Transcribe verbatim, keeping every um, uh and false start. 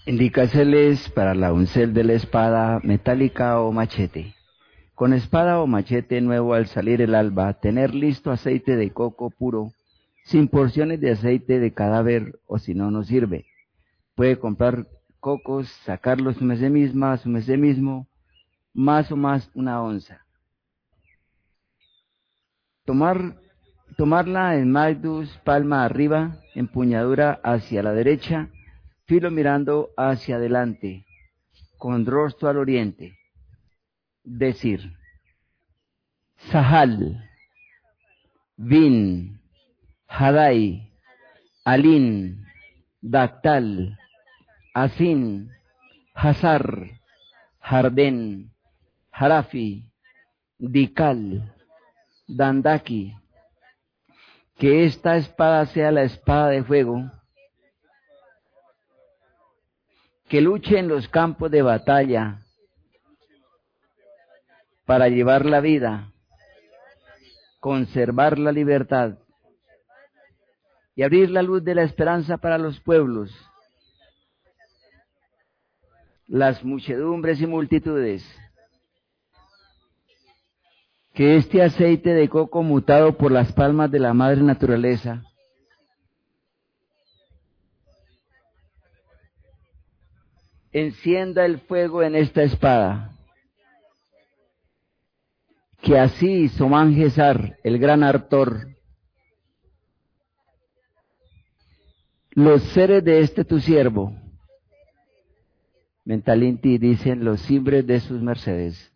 Indicáseles para la uncel de la espada metálica o machete. Con espada o machete nuevo al salir el alba, tener listo aceite de coco puro, sin porciones de aceite de cadáver, o si no, no sirve. Puede comprar cocos, sacarlos su mesé misma, su mesé mismo, más o más una onza. Tomar, tomarla en Magnus, palma arriba, empuñadura hacia la derecha, filo mirando hacia adelante, con rostro al oriente. Decir, Sahal, Vin, Hadai, Alin, Dactal, Asin, Hazar, Jardén, Harafi, Dikal, Dandaki, que esta espada sea la espada de fuego, que luche en los campos de batalla para llevar la vida, conservar la libertad y abrir la luz de la esperanza para los pueblos, las muchedumbres y multitudes. Que este aceite de coco mutado por las palmas de la madre naturaleza encienda el fuego en esta espada. Que así Somangesar, el gran Artor, los seres de este tu siervo, Mentalinti dicen los cimbres de sus mercedes,